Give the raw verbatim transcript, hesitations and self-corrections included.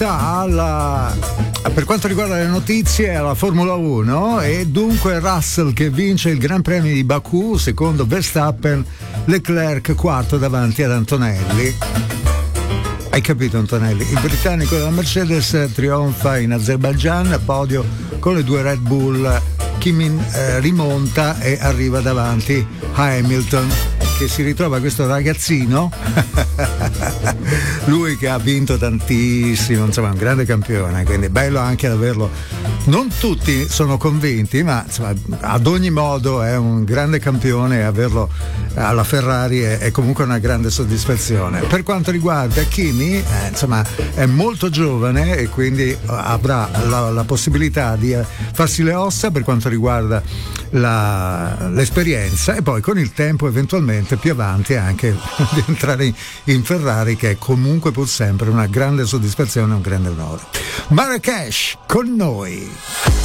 Alla, per quanto riguarda le notizie, alla Formula uno, e dunque Russell che vince il Gran Premio di Baku, secondo Verstappen, Leclerc quarto davanti ad Antonelli. Hai capito, Antonelli? Il britannico della Mercedes trionfa in Azerbaijan, podio con le due Red Bull. Kimi eh, rimonta e arriva davanti a Hamilton, che si ritrova questo ragazzino lui che ha vinto tantissimo, insomma un grande campione, quindi è bello anche averlo. Non tutti sono convinti, ma insomma, ad ogni modo è un grande campione e averlo alla Ferrari è, è comunque una grande soddisfazione. Per quanto riguarda Kimi, eh, insomma è molto giovane e quindi avrà la, la possibilità di farsi le ossa per quanto riguarda la, l'esperienza, e poi con il tempo eventualmente più avanti anche di entrare in, in Ferrari, che è comunque pur sempre una grande soddisfazione e un grande onore. Marrakesh con noi.